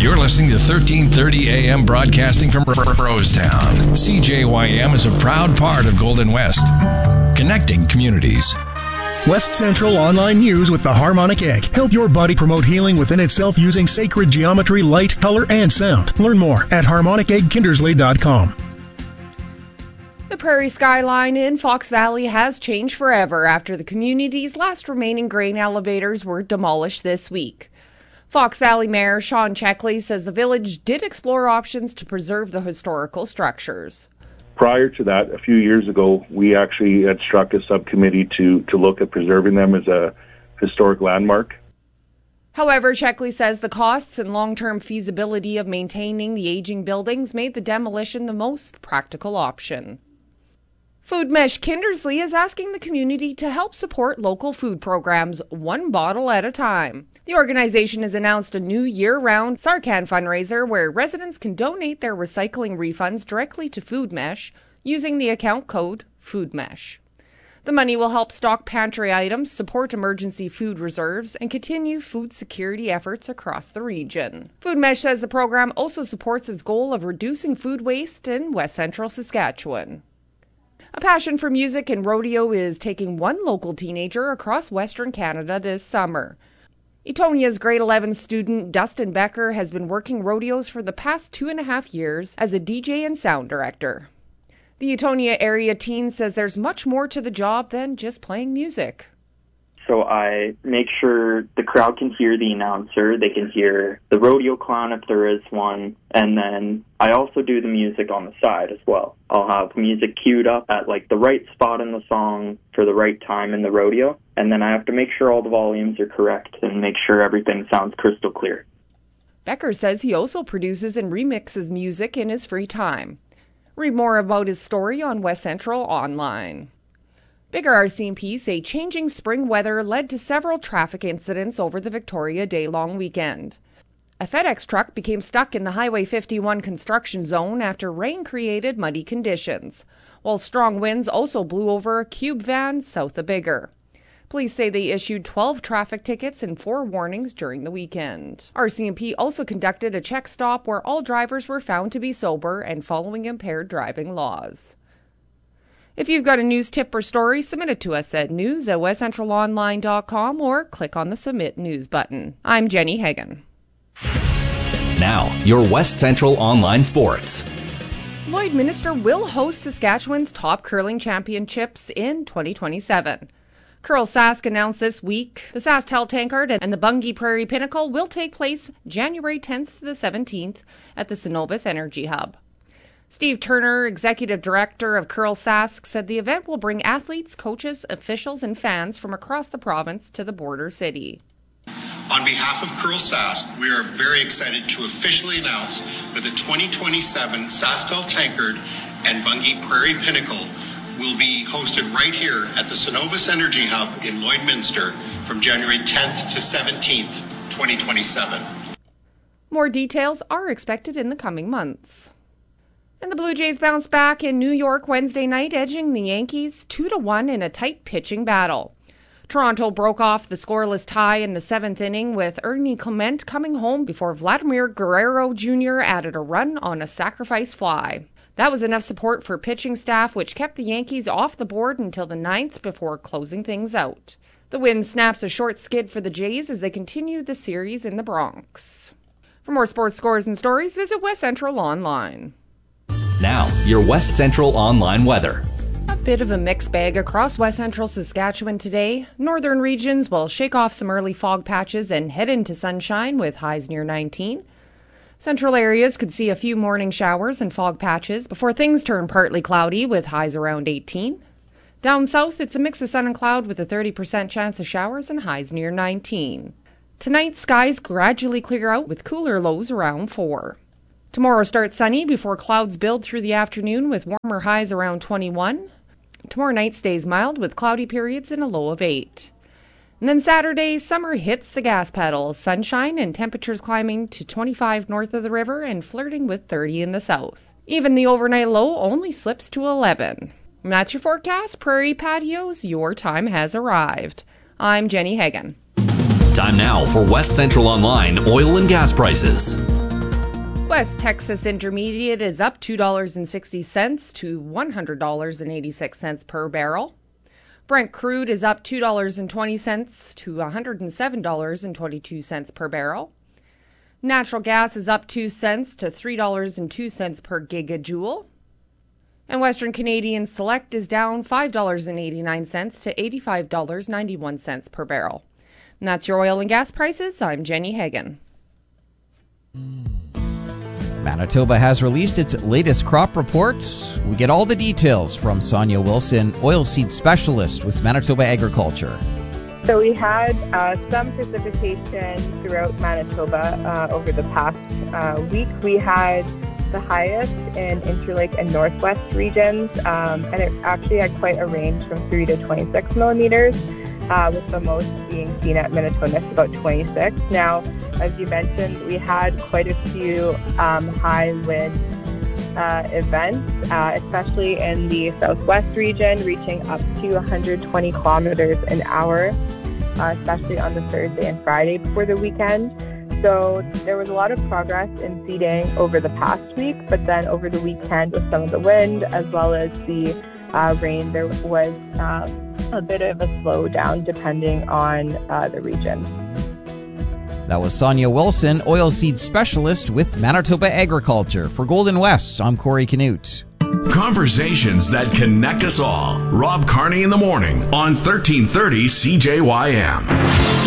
You're listening to 1330 AM broadcasting from Rosetown. CJYM is a proud part of Golden West, connecting communities. West Central Online News with the Harmonic Egg. Help your body promote healing within itself using sacred geometry, light, color, and sound. Learn more at harmoniceggkindersley.com. The prairie skyline in Fox Valley has changed forever after the community's last remaining grain elevators were demolished this week. Fox Valley Mayor Sean Checkley says the village did explore options to preserve the historical structures. Prior to that, a few years ago, we actually had struck a subcommittee to look at preserving them as a historic landmark. However, Checkley says the costs and long-term feasibility of maintaining the aging buildings made the demolition the most practical option. Food Mesh Kindersley is asking the community to help support local food programs one bottle at a time. The organization has announced a new year-round Sarcan fundraiser where residents can donate their recycling refunds directly to Food Mesh using the account code FoodMesh. The money will help stock pantry items, support emergency food reserves, and continue food security efforts across the region. Food Mesh says the program also supports its goal of reducing food waste in West Central Saskatchewan. A passion for music and rodeo is taking one local teenager across Western Canada this summer. Etonia's grade 11 student Dustin Becker has been working rodeos for the past 2.5 years as a DJ and sound director. The Etonia area teen says there's much more to the job than just playing music. So I make sure the crowd can hear the announcer, they can hear the rodeo clown if there is one, and then I also do the music on the side as well. I'll have music queued up at the right spot in the song for the right time in the rodeo, and then I have to make sure all the volumes are correct and make sure everything sounds crystal clear. Becker says he also produces and remixes music in his free time. Read more about his story on West Central Online. Bigger RCMP say changing spring weather led to several traffic incidents over the Victoria Day-long weekend. A FedEx truck became stuck in the Highway 51 construction zone after rain created muddy conditions, while strong winds also blew over a cube van south of Bigger. Police say they issued 12 traffic tickets and 4 warnings during the weekend. RCMP also conducted a check stop where all drivers were found to be sober and following impaired driving laws. If you've got a news tip or story, submit it to us at news@westcentralonline.com or click on the Submit News button. I'm Jenny Hagan. Now, your West Central Online Sports. Lloydminster will host Saskatchewan's top curling championships in 2027. Curl Sask announced this week the SaskTel Tankard and the Bungie Prairie Pinnacle will take place January 10th to the 17th at the Cenovus Energy Hub. Steve Turner, executive director of Curl Sask, said the event will bring athletes, coaches, officials, and fans from across the province to the border city. On behalf of Curl Sask, we are very excited to officially announce that the 2027 SaskTel Tankard and Bungie Prairie Pinnacle will be hosted right here at the Cenovus Energy Hub in Lloydminster from January 10th to 17th, 2027. More details are expected in the coming months. And the Blue Jays bounced back in New York Wednesday night, edging the Yankees 2-1 in a tight pitching battle. Toronto broke off the scoreless tie in the 7th inning with Ernie Clement coming home before Vladimir Guerrero Jr. added a run on a sacrifice fly. That was enough support for pitching staff, which kept the Yankees off the board until the 9th before closing things out. The win snaps a short skid for the Jays as they continue the series in the Bronx. For more sports scores and stories, visit West Central Online. Now, your West Central Online weather. A bit of a mixed bag across West Central Saskatchewan today. Northern regions will shake off some early fog patches and head into sunshine with highs near 19. Central areas could see a few morning showers and fog patches before things turn partly cloudy with highs around 18. Down south, it's a mix of sun and cloud with a 30% chance of showers and highs near 19. Tonight, skies gradually clear out with cooler lows around 4. Tomorrow starts sunny before clouds build through the afternoon with warmer highs around 21. Tomorrow night stays mild with cloudy periods and a low of 8. And then Saturday, summer hits the gas pedal. Sunshine and temperatures climbing to 25 north of the river and flirting with 30 in the south. Even the overnight low only slips to 11. And that's your forecast. Prairie Patios, your time has arrived. I'm Jenny Hagan. Time now for West Central Online oil and gas prices. West Texas Intermediate is up $2.60 to $100.86 per barrel. Brent crude is up $2.20 to $107.22 per barrel. Natural gas is up 2 cents to $3.02 per gigajoule. And Western Canadian Select is down $5.89 to $85.91 per barrel. And that's your oil and gas prices. I'm Jenny Hagan. Manitoba has released its latest crop reports. We get all the details from Sonia Wilson, oilseed specialist with Manitoba Agriculture. So we had some precipitation throughout Manitoba over the past week. We had the highest in Interlake and Northwest regions, and it actually had quite a range from 3 to 26 millimeters, with the most being seen at Minnetonka, about 26. Now, as you mentioned, we had quite a few high wind events, especially in the southwest region, reaching up to 120 kilometers an hour, especially on the Thursday and Friday before the weekend. So there was a lot of progress in seeding over the past week, but then over the weekend with some of the wind as well as the rain, there was a bit of a slowdown depending on the region. That was Sonia Wilson, oilseed specialist with Manitoba Agriculture. For Golden West, I'm Corey Canute. Conversations that connect us all. Rob Carney in the morning on 1330 CJYM.